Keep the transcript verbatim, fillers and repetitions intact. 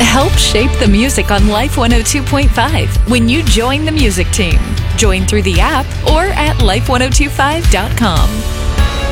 Help shape the music on Life one oh two point five when you join the music team. Join through the app or at life ten twenty-five dot com.